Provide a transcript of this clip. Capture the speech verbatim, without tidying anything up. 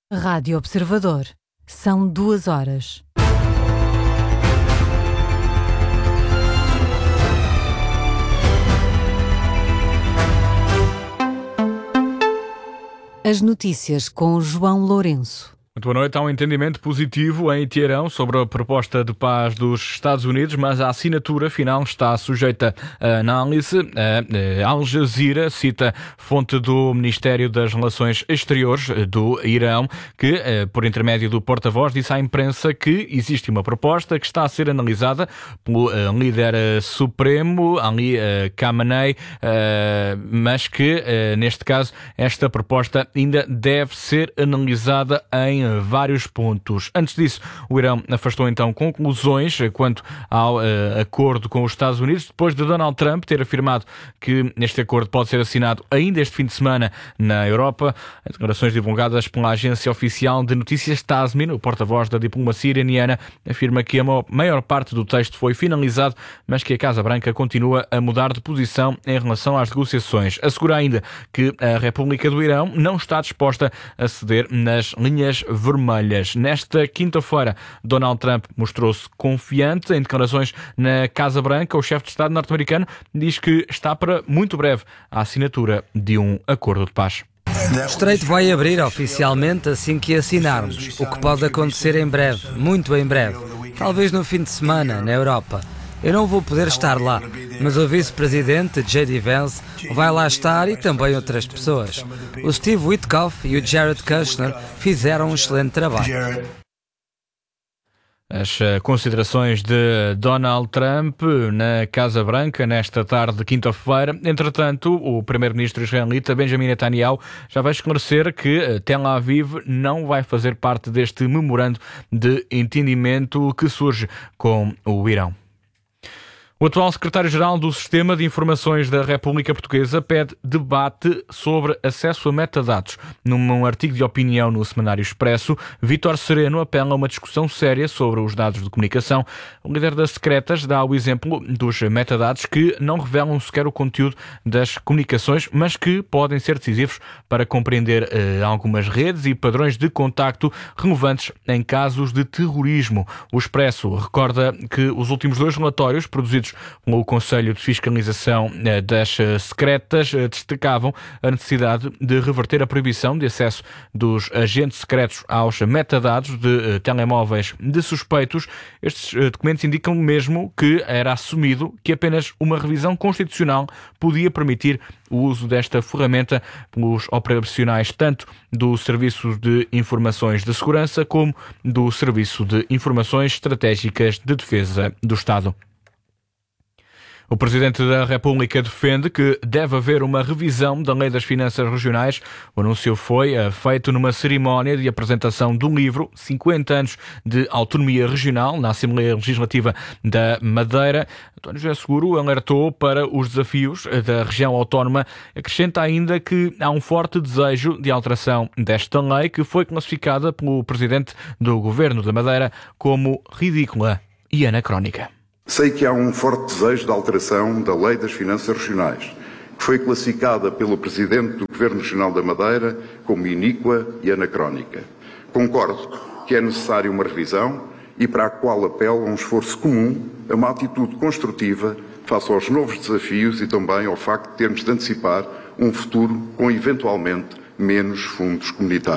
Rádio Observador. São duas horas. As notícias com João Lourenço. Muito boa noite. Há um entendimento positivo em Teherão sobre a proposta de paz dos Estados Unidos, mas a assinatura final está sujeita a análise. A Al Jazeera cita fonte do Ministério das Relações Exteriores do Irão, que, por intermédio do porta-voz, disse à imprensa que existe uma proposta que está a ser analisada pelo líder supremo, Ali Khamenei, mas que, neste caso, esta proposta ainda deve ser analisada em vários pontos. Antes disso, o Irão afastou então conclusões quanto ao uh, acordo com os Estados Unidos, depois de Donald Trump ter afirmado que este acordo pode ser assinado ainda este fim de semana na Europa. As declarações divulgadas pela agência oficial de notícias Tasmin, o porta-voz da diplomacia iraniana, afirma que a maior parte do texto foi finalizado, mas que a Casa Branca continua a mudar de posição em relação às negociações. Assegura ainda que a República do Irão não está disposta a ceder nas linhas vermelhas. Nesta quinta-feira, Donald Trump mostrou-se confiante. Em declarações na Casa Branca, o chefe de Estado norte-americano diz que está para muito breve a assinatura de um acordo de paz. O Estreito vai abrir oficialmente assim que assinarmos, o que pode acontecer em breve, muito em breve, talvez no fim de semana, na Europa. Eu não vou poder estar lá, mas o vice-presidente J D Vance vai lá estar e também outras pessoas. O Steve Witkoff e o Jared Kushner fizeram um excelente trabalho. As considerações de Donald Trump na Casa Branca nesta tarde de quinta-feira. Entretanto, o primeiro-ministro israelita Benjamin Netanyahu já vai esclarecer que Tel Aviv não vai fazer parte deste memorando de entendimento que surge com o Irão. O atual secretário-geral do Sistema de Informações da República Portuguesa pede debate sobre acesso a metadados. Num artigo de opinião no Semanário Expresso, Vítor Sereno apela a uma discussão séria sobre os dados de comunicação. O líder das secretas dá o exemplo dos metadados que não revelam sequer o conteúdo das comunicações, mas que podem ser decisivos para compreender eh, algumas redes e padrões de contacto relevantes em casos de terrorismo. O Expresso recorda que os últimos dois relatórios produzidos o Conselho de Fiscalização das Secretas destacavam a necessidade de reverter a proibição de acesso dos agentes secretos aos metadados de telemóveis de suspeitos. Estes documentos indicam mesmo que era assumido que apenas uma revisão constitucional podia permitir o uso desta ferramenta pelos operacionais tanto do Serviço de Informações de Segurança como do Serviço de Informações Estratégicas de Defesa do Estado. O Presidente da República defende que deve haver uma revisão da Lei das Finanças Regionais. O anúncio foi feito numa cerimónia de apresentação do livro cinquenta anos de Autonomia Regional na Assembleia Legislativa da Madeira. António José Seguro alertou para os desafios da região autónoma. Acrescenta ainda que há um forte desejo de alteração desta lei, que foi classificada pelo Presidente do Governo da Madeira como ridícula e anacrónica. Sei que há um forte desejo de alteração da Lei das Finanças Regionais, que foi classificada pelo Presidente do Governo Regional da Madeira como iníqua e anacrónica. Concordo que é necessária uma revisão e para a qual apelo a um esforço comum, a uma atitude construtiva face aos novos desafios e também ao facto de termos de antecipar um futuro com, eventualmente, menos fundos comunitários.